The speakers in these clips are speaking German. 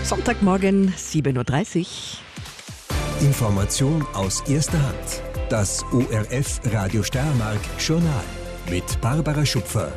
Sonntagmorgen, 7.30 Uhr. Information aus erster Hand. Das ORF Radio Steiermark Journal mit Barbara Schupfer.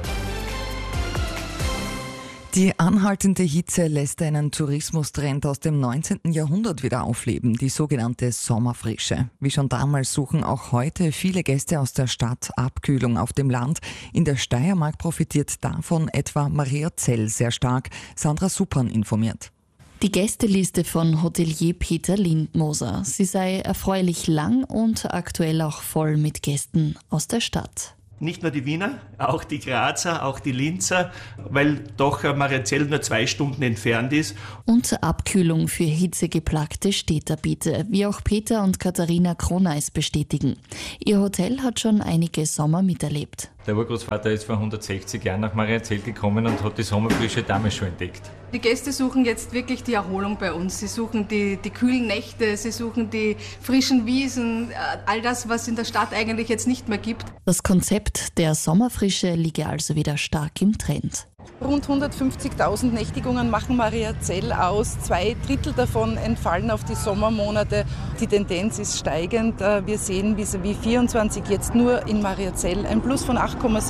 Die anhaltende Hitze lässt einen Tourismustrend aus dem 19. Jahrhundert wieder aufleben, die sogenannte Sommerfrische. Wie schon damals suchen auch heute viele Gäste aus der Stadt Abkühlung auf dem Land. In der Steiermark profitiert davon etwa Mariazell sehr stark. Sandra Suppan informiert. Die Gästeliste von Hotelier Peter Lindmoser. Sie sei erfreulich lang und aktuell auch voll mit Gästen aus der Stadt. Nicht nur die Wiener, auch die Grazer, auch die Linzer, weil doch Mariazell nur 2 Stunden entfernt ist. Und Abkühlung für hitzegeplagte Städter biete, wie auch Peter und Katharina Kroneis bestätigen. Ihr Hotel hat schon einige Sommer miterlebt. Der Urgroßvater ist vor 160 Jahren nach Mariazell gekommen und hat die Sommerfrische damals schon entdeckt. Die Gäste suchen jetzt wirklich die Erholung bei uns. Sie suchen die kühlen Nächte, sie suchen die frischen Wiesen, all das, was in der Stadt eigentlich jetzt nicht mehr gibt. Das Konzept der Sommerfrische liege also wieder stark im Trend. Rund 150.000 Nächtigungen machen Mariazell aus. 2/3 davon entfallen auf die Sommermonate. Die Tendenz ist steigend. Wir sehen vis-à-vis 24 jetzt nur in Mariazell ein Plus von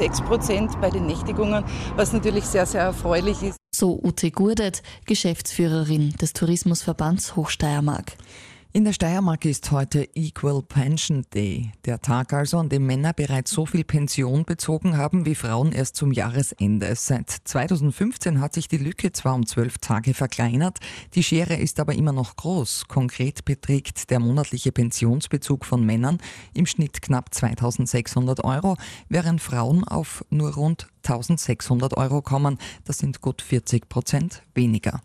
8,6% bei den Nächtigungen, was natürlich sehr, sehr erfreulich ist. So Ute Gurdet, Geschäftsführerin des Tourismusverbands Hochsteiermark. In der Steiermark ist heute Equal Pension Day, der Tag also, an dem Männer bereits so viel Pension bezogen haben wie Frauen erst zum Jahresende. Seit 2015 hat sich die Lücke zwar um 12 Tage verkleinert, die Schere ist aber immer noch groß. Konkret beträgt der monatliche Pensionsbezug von Männern im Schnitt knapp 2.600 €, während Frauen auf nur rund 1.600 € kommen. Das sind gut 40% weniger.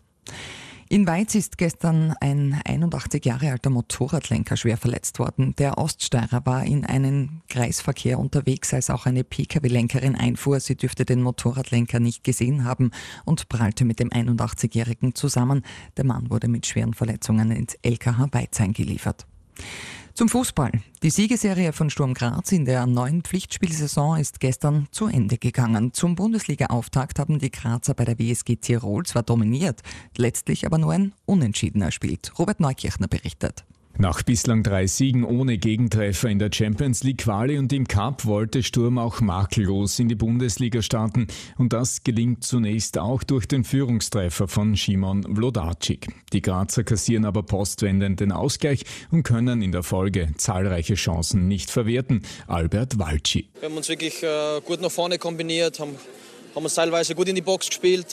In Weiz ist gestern ein 81 Jahre alter Motorradlenker schwer verletzt worden. Der Oststeirer war in einen Kreisverkehr unterwegs, als auch eine Pkw-Lenkerin einfuhr. Sie dürfte den Motorradlenker nicht gesehen haben und prallte mit dem 81-Jährigen zusammen. Der Mann wurde mit schweren Verletzungen ins LKH Weiz eingeliefert. Zum Fußball. Die Siegesserie von Sturm Graz in der neuen Pflichtspielsaison ist gestern zu Ende gegangen. Zum Bundesliga-Auftakt haben die Grazer bei der WSG Tirol zwar dominiert, letztlich aber nur ein Unentschieden erspielt. Robert Neukirchner berichtet. Nach bislang 3 Siegen ohne Gegentreffer in der Champions League Quali und im Cup wollte Sturm auch makellos in die Bundesliga starten. Und das gelingt zunächst auch durch den Führungstreffer von Szymon Wlodarczyk. Die Grazer kassieren aber postwendend den Ausgleich und können in der Folge zahlreiche Chancen nicht verwerten. Albert Walci. Wir haben uns wirklich gut nach vorne kombiniert, haben uns teilweise gut in die Box gespielt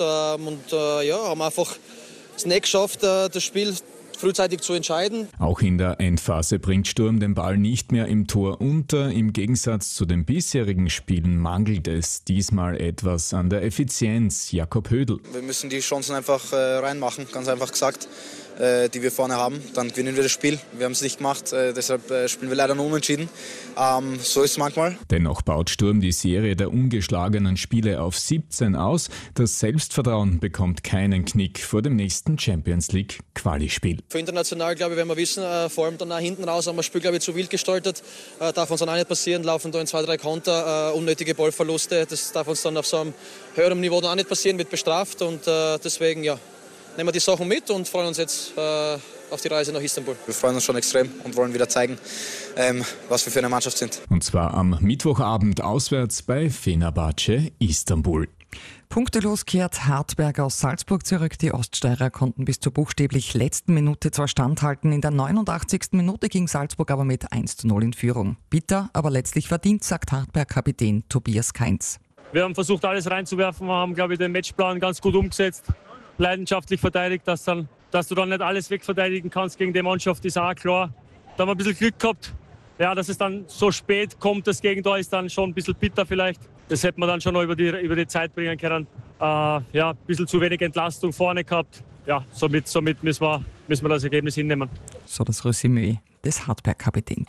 haben einfach es nicht geschafft, das Spiel frühzeitig zu entscheiden. Auch in der Endphase bringt Sturm den Ball nicht mehr im Tor unter. Im Gegensatz zu den bisherigen Spielen mangelt es diesmal etwas an der Effizienz. Jakob Hödl. Wir müssen die Chancen einfach reinmachen, ganz einfach gesagt, die wir vorne haben. Dann gewinnen wir das Spiel. Wir haben es nicht gemacht, deshalb spielen wir leider nur unentschieden. So ist es manchmal. Dennoch baut Sturm die Serie der ungeschlagenen Spiele auf 17 aus. Das Selbstvertrauen bekommt keinen Knick vor dem nächsten Champions League Quali-Spiel. Für international, glaube ich, werden wir wissen, vor allem dann nach hinten raus haben wir das Spiel, glaube ich, zu wild gestaltet. Darf uns dann auch nicht passieren, laufen da in 2, 3 Konter, unnötige Ballverluste. Das darf uns dann auf so einem höheren Niveau dann auch nicht passieren, wird bestraft und deswegen, nehmen wir die Sachen mit und freuen uns jetzt auf die Reise nach Istanbul. Wir freuen uns schon extrem und wollen wieder zeigen, was wir für eine Mannschaft sind. Und zwar am Mittwochabend auswärts bei Fenerbahce Istanbul. Punktelos kehrt Hartberg aus Salzburg zurück. Die Oststeirer konnten bis zur buchstäblich letzten Minute zwar standhalten. In der 89. Minute ging Salzburg aber mit 1:0 in Führung. Bitter, aber letztlich verdient, sagt Hartberg-Kapitän Tobias Kainz. Wir haben versucht, alles reinzuwerfen. Wir haben, glaube ich, den Matchplan ganz gut umgesetzt. Leidenschaftlich verteidigt, dass du dann nicht alles wegverteidigen kannst gegen die Mannschaft, ist auch klar. Da haben wir ein bisschen Glück gehabt. Ja, dass es dann so spät kommt, das Gegentor ist dann schon ein bisschen bitter vielleicht. Das hätte man dann schon noch über die Zeit bringen können. Ein bisschen zu wenig Entlastung vorne gehabt. Ja, somit müssen wir das Ergebnis hinnehmen. So das Resümee des Hartberg-Kapitäns.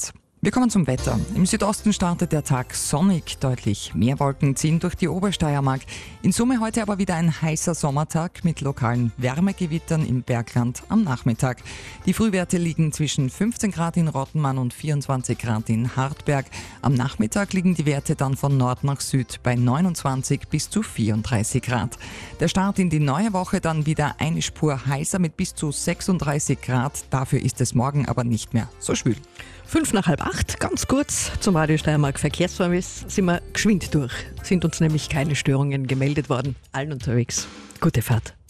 Wir kommen zum Wetter. Im Südosten startet der Tag sonnig, deutlich mehr Wolken ziehen durch die Obersteiermark. In Summe heute aber wieder ein heißer Sommertag mit lokalen Wärmegewittern im Bergland am Nachmittag. Die Frühwerte liegen zwischen 15 Grad in Rottenmann und 24 Grad in Hartberg. Am Nachmittag liegen die Werte dann von Nord nach Süd bei 29 bis zu 34 Grad. Der Start in die neue Woche dann wieder eine Spur heißer mit bis zu 36 Grad. Dafür ist es morgen aber nicht mehr so schwül. 7:55, ganz kurz zum Radio Steiermark Verkehrsservice sind wir geschwind durch. Sind uns nämlich keine Störungen gemeldet worden. Allen unterwegs. Gute Fahrt.